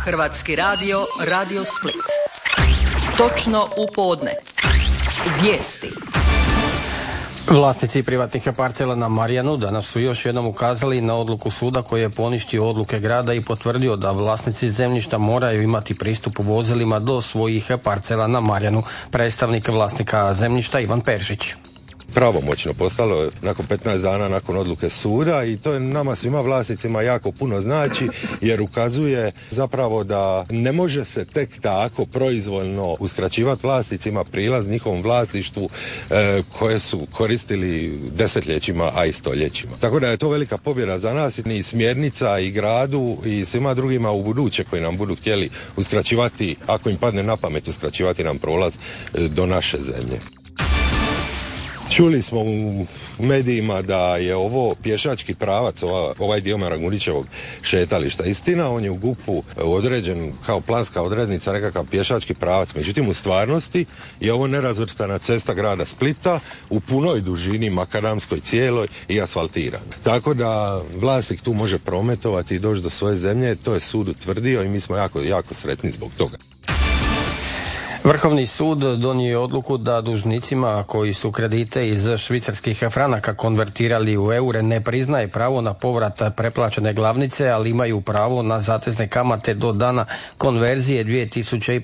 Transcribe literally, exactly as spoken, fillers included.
Hrvatski radio, Radio Split. Točno u podne. Vijesti. Vlasnici privatnih parcela na Marjanu danas su još jednom ukazali na odluku suda koji je poništio odluke grada i potvrdio da vlasnici zemljišta moraju imati pristup vozilima do svojih parcela na Marjanu. Predstavnik vlasnika zemljišta Ivan Peršić. Pravomoćno postalo nakon petnaest dana nakon odluke suda i to je nama svima vlasnicima jako puno znači jer ukazuje zapravo da ne može se tek tako proizvoljno uskraćivati vlasnicima prilaz njihovom vlasništvu e, koje su koristili desetljećima, a i stoljećima. Tako da je to velika pobjeda za nas i smjernica i gradu i svima drugima u buduće koji nam budu htjeli uskraćivati, ako im padne na pamet uskraćivati nam prolaz e, do naše zemlje. Čuli smo u medijima da je ovo pješački pravac, ova, ovaj dio Maragunićevog šetališta. Istina, on je u G U P-u određen kao planska odrednica, nekakav pješački pravac. Međutim, u stvarnosti je ovo nerazvrstana cesta grada Splita u punoj dužini, makadamskoj cijeloj i asfaltirana. Tako da vlasnik tu može prometovati i doći do svoje zemlje, to je sud utvrdio i mi smo jako, jako sretni zbog toga. Vrhovni sud donio je odluku da dužnicima koji su kredite iz švicarskih franaka konvertirali u eure ne priznaje pravo na povrat preplaćene glavnice, ali imaju pravo na zatezne kamate do dana konverzije dvije tisuće